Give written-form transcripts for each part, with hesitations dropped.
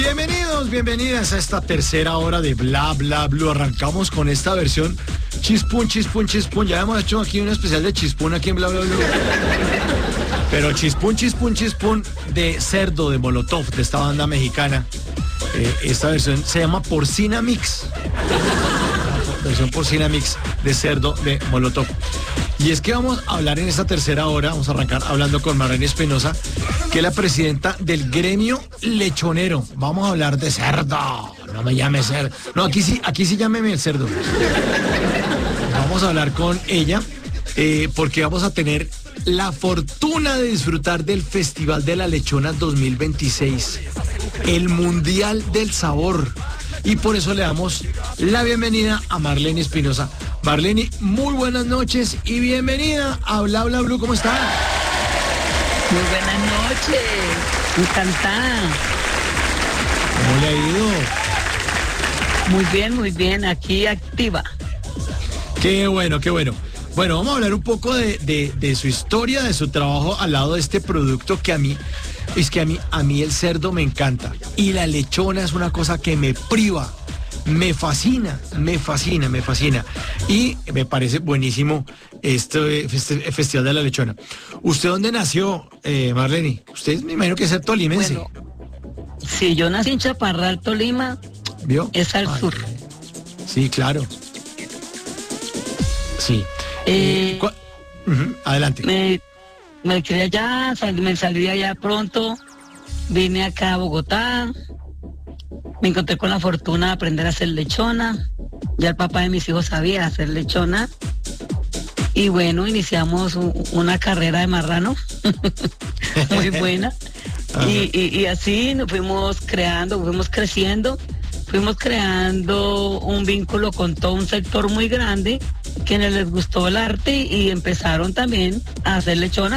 Bienvenidos, bienvenidas a esta tercera hora de Bla Bla Blue. Arrancamos con esta versión chispún, chispún, chispún. Ya hemos hecho aquí un especial de chispún aquí en Bla Bla Blue. Pero chispún, chispún, chispún de cerdo de Molotov, de esta banda mexicana. Esta versión se llama Porcina Mix. Versión Porcina Mix de cerdo de Molotov. Y es que vamos a hablar en esta tercera hora, vamos a arrancar hablando con Marlene Espinosa, que es la presidenta del gremio lechonero. Vamos a hablar de cerdo. No me llame cerdo. No, aquí sí llámeme el cerdo. Vamos a hablar con ella porque vamos a tener la fortuna de disfrutar del Festival de la Lechona 2026, el Mundial del Sabor. Y por eso le damos la bienvenida a Marlene Espinosa. Marlene, muy buenas noches y bienvenida a Bla Bla Blue. ¿Cómo está? Muy buenas noches. Encantada. ¿Cómo le ha ido? Muy bien. Aquí activa. Qué bueno, qué bueno. Bueno, vamos a hablar un poco de su historia, de su trabajo al lado de este producto que a mí el cerdo me encanta. Y la lechona es una cosa que me priva. Me fascina. Y me parece buenísimo este Festival de la Lechona. ¿Usted dónde nació, Marlene? Usted me imagino que es tolimense. Bueno, sí, yo nací en Chaparral, Tolima. ¿Vio? Es al sur. Sí, claro. Sí. Adelante. Me quedé allá, me salí allá pronto. Vine acá a Bogotá. Me encontré con la fortuna de aprender a hacer lechona. Ya el papá de mis hijos sabía hacer lechona. Y bueno, iniciamos una carrera de marrano muy buena. Y así nos fuimos creciendo un vínculo con todo un sector muy grande, quienes les gustó el arte y empezaron también a hacer lechona.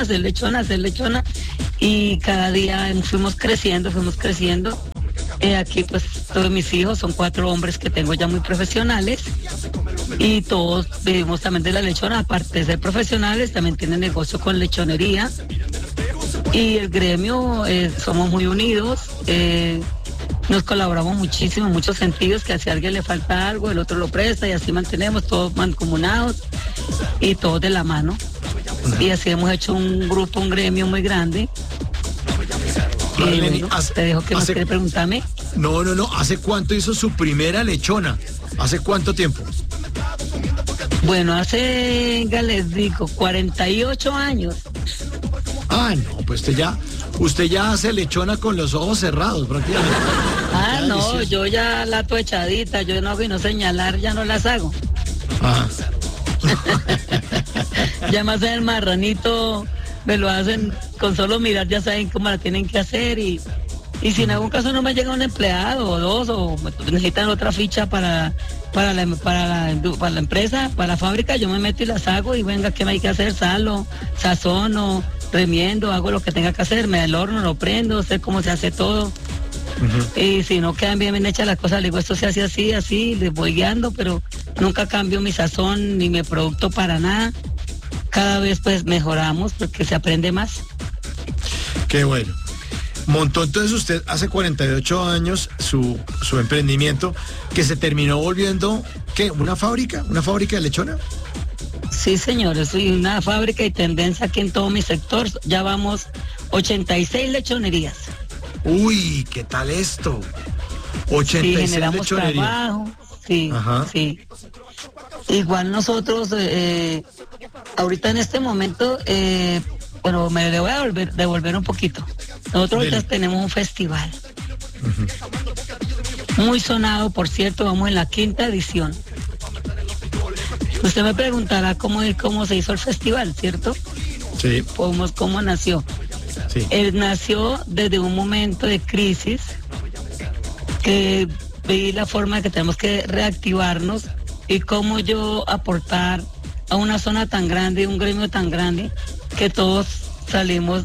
Y cada día fuimos creciendo. Aquí pues todos mis hijos, son 4 hombres que tengo ya muy profesionales y todos vivimos también de la lechona. Aparte de ser profesionales, también tienen negocio con lechonería y el gremio somos muy unidos, nos colaboramos muchísimo en muchos sentidos, que si a alguien le falta algo, el otro lo presta y así mantenemos todos mancomunados y todos de la mano. Y así hemos hecho un gremio muy grande. Marlene, bueno, te dejo que más quiere preguntarme. No. ¿Hace cuánto hizo su primera lechona? ¿Hace cuánto tiempo? Bueno, les digo, 48 años. Ah, no, pues usted ya hace lechona con los ojos cerrados, prácticamente. Ah, no, delicioso. Yo ya la echadita, yo no vino señalar, ya no las hago. Ajá. Ya más el marranito me lo hacen con solo mirar, ya saben cómo la tienen que hacer y si en algún caso no me llega un empleado o 2 o necesitan otra ficha para la empresa, para la fábrica, yo me meto y las hago y venga, ¿qué me hay que hacer? Salo, sazono, remiendo, hago lo que tenga que hacer, me da el horno, lo prendo, sé cómo se hace todo. Y si no quedan bien hechas las cosas, le digo, esto se hace así, les voy guiando, pero nunca cambio mi sazón ni mi producto para nada. Cada vez pues mejoramos porque se aprende más. Qué bueno. Montó entonces usted hace 48 años su emprendimiento que se terminó volviendo, ¿qué? ¿Una fábrica de lechona? Sí, señores, soy una fábrica y tendencia aquí en todo mi sector. Ya vamos 86 lechonerías. Uy, ¿qué tal esto? 86 sí, generamos lechonerías. Trabajo, sí, ajá. Sí. Igual nosotros, ahorita en este momento, bueno, me le voy a devolver un poquito. Nosotros ahorita tenemos un festival. Muy sonado, por cierto, vamos en la 5ª edición. Usted me preguntará cómo se hizo el festival, ¿cierto? Sí. ¿Cómo nació? Sí. Él nació desde un momento de crisis que vi la forma que tenemos que reactivarnos y cómo yo aportar a una zona tan grande, un gremio tan grande, que todos salimos,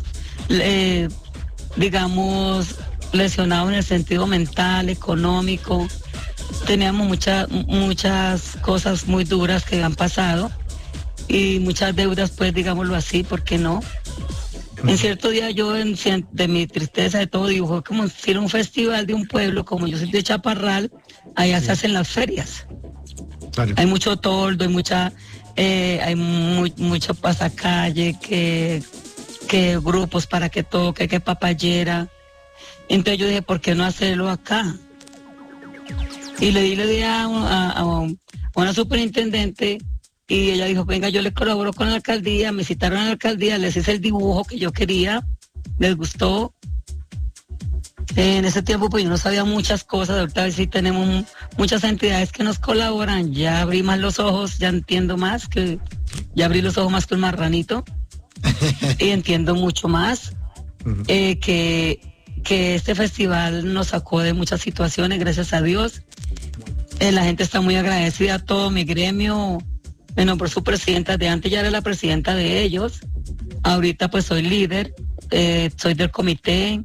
digamos, lesionados en el sentido mental, económico. Teníamos muchas cosas muy duras que han pasado y muchas deudas, pues, digámoslo así, ¿por qué no? En cierto día yo, de mi tristeza de todo, digo, fue como si era un festival de un pueblo, como yo soy de Chaparral, allá se hacen las ferias. Claro. Hay mucho toldo, hay mucho pasacalle, que grupos para que toque, que papayera. Entonces yo dije, ¿por qué no hacerlo acá? Y le di a una superintendente y ella dijo, venga, yo le colaboro con la alcaldía. Me citaron a la alcaldía, les hice el dibujo que yo quería, les gustó. En ese tiempo pues yo no sabía muchas cosas, ahorita sí tenemos muchas entidades que nos colaboran, ya abrí más los ojos, ya entiendo más, ya abrí los ojos más que un marranito y entiendo mucho más. Que este festival nos sacó de muchas situaciones, gracias a Dios. La gente está muy agradecida, todo mi gremio me nombró su presidenta, de antes ya era la presidenta de ellos, ahorita pues soy líder, soy del comité,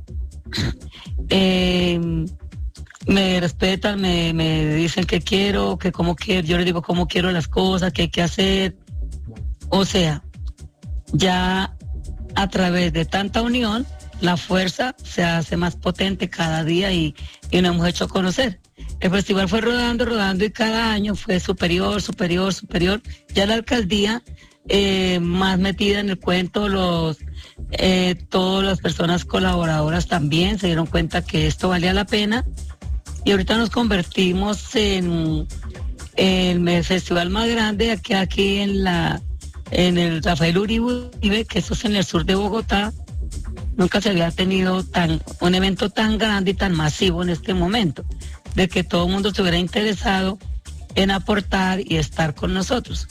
me respetan, me dicen que quiero, que cómo quiero, yo les digo cómo quiero las cosas, qué hay que hacer, o sea, ya a través de tanta unión, la fuerza se hace más potente cada día y nos hemos hecho conocer. El festival fue rodando y cada año fue superior. Ya la alcaldía, más metida en el cuento, todas las personas colaboradoras también se dieron cuenta que esto valía la pena y ahorita nos convertimos en el festival más grande aquí en el Rafael Uribe, que eso es en el sur de Bogotá. Nunca se había tenido un evento tan grande y tan masivo en este momento, de que todo el mundo estuviera interesado en aportar y estar con nosotros.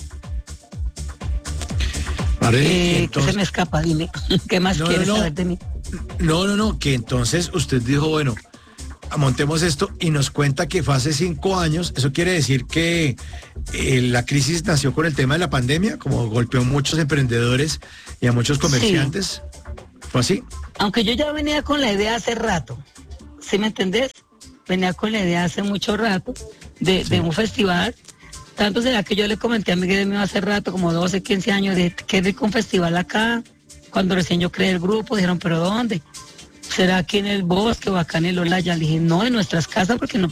Entonces, ¿qué se me escapa? Dime, ¿qué más quieres saber de mí? No, que entonces usted dijo, bueno, montemos esto y nos cuenta que fue hace 5 años. Eso quiere decir que la crisis nació con el tema de la pandemia, como golpeó a muchos emprendedores y a muchos comerciantes. Sí. ¿Fue así? Aunque yo ya venía con la idea hace rato, ¿sí me entendés? Venía con la idea hace mucho rato de un festival. Tanto será que yo le comenté a mi gremio hace rato, como 12, 15 años, de qué rico un festival acá. Cuando recién yo creé el grupo, dijeron, ¿pero dónde? ¿Será aquí en el bosque o acá en el Olaya? Le dije, no, en nuestras casas, porque no